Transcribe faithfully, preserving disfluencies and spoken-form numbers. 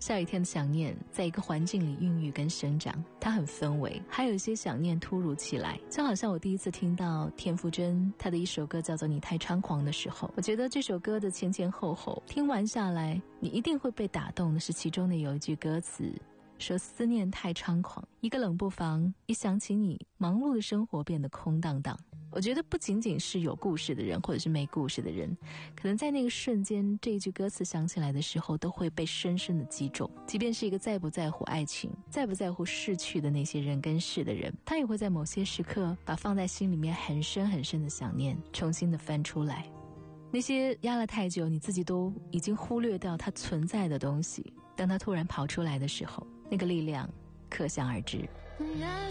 下雨天的想念在一个环境里孕育跟生长，它很氛围，还有一些想念突如其来。就好像我第一次听到田馥甄她的一首歌叫做《你太猖狂》的时候，我觉得这首歌的前前后后听完下来，你一定会被打动的是其中的有一句歌词说，思念太猖狂，一个冷不防，一想起你，忙碌的生活变得空荡荡。我觉得不仅仅是有故事的人或者是没故事的人，可能在那个瞬间这一句歌词想起来的时候都会被深深的击中。即便是一个再不在乎爱情再不在乎逝去的那些人跟事的人，他也会在某些时刻把放在心里面很深很深的想念重新的翻出来。那些压了太久你自己都已经忽略掉它存在的东西，当它突然跑出来的时候，那个力量可想而知。 也